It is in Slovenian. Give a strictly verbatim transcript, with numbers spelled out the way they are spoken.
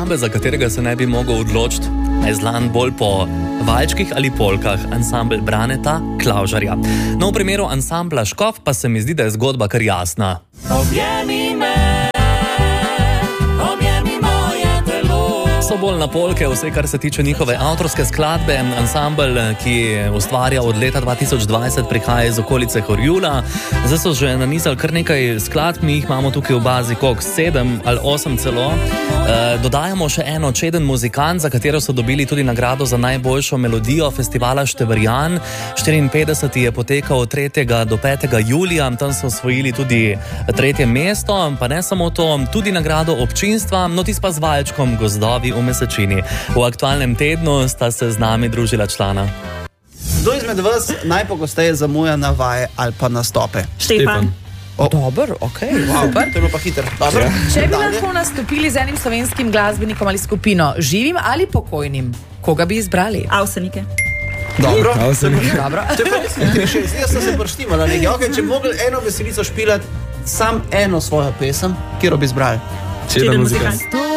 ansambel, za katerega se ne bi mogel odločiti, je znan bolj po valčkih ali polkah, ansambel Braneta Klavžarja. No, v primeru ansambla Škof pa se mi zdi, da je zgodba kar jasna. Objemi me, objemi moje telo. So bolj na polke, vse kar se tiče njihove avtorske skladbe. Ansambel, ki ustvarja od leta dva tisoč dvajset, prihaja iz okolice Horjula. Zdaj so že nanizali kar nekaj skladb, mi jih imamo tukaj v bazi koliko, sedem ali osem celo. E, dodajamo še eno Čeden muzikant, za katero so dobili tudi nagrado za najboljšo melodijo festivala Števerjan. štiriinpetdeseti je potekal od tretjega do petega julija, tam so osvojili tudi tretje mesto, pa ne samo to, tudi nagrado občinstva, no tis pa z valčkom Gozdovi v Mesečini. V aktualnem tednu sta se z nami družila člana. Kdo izmed vas najpogosteje zamuja na vaje ali pa nastope? Štefan. O, Dober, okej, okay, wow, super. to je bilo pa hitro. Dobro. Ja. Če bi Dalje. lahko nastopili z enim slovenskim glasbenikom ali skupino, živim ali pokojnim, koga bi izbrali? Avsenike. Dobro. Dobro. Če pa nisem še, jaz sem se prštimala nekaj. Okay, če bi mogli eno veselico špilati, sam eno svojo pesem, kjer bi izbrali? Čeden muzikant.